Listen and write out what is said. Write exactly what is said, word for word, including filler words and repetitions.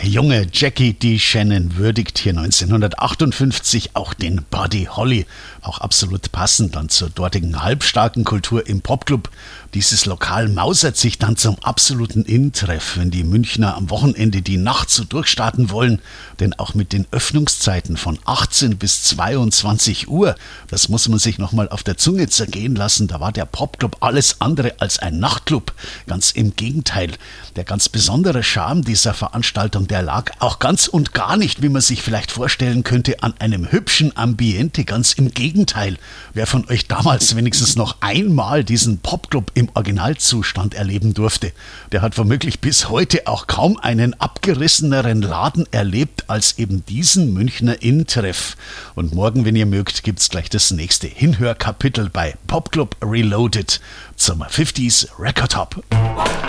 junge Jackie D. Shannon würdigt hier neunzehnhundertachtundfünfzig auch den Buddy Holly. Auch absolut passend dann zur dortigen halbstarken Kultur im Popclub. Dieses Lokal mausert sich dann zum absoluten In-Treff, wenn die Münchner am Wochenende die Nacht so durchstarten wollen. Denn auch mit den Öffnungszeiten von achtzehn bis zweiundzwanzig Uhr, das muss man sich nochmal auf der Zunge zergehen lassen, da war der Popclub alles andere als ein Nachtclub. Ganz im Gegenteil. Der ganz besondere Charme dieser Veranstaltung, der lag auch ganz und gar nicht, wie man sich vielleicht vorstellen könnte, an einem hübschen Ambiente. Ganz im Gegenteil. Wer von euch damals wenigstens noch einmal diesen Popclub im Originalzustand erleben durfte, der hat womöglich bis heute auch kaum einen abgerisseneren Laden erlebt als eben diesen Münchner In-Treff. Und morgen, wenn ihr mögt, gibt's gleich das nächste Hinhörkapitel bei Popclub Reloaded zum fünfziger Record Hop.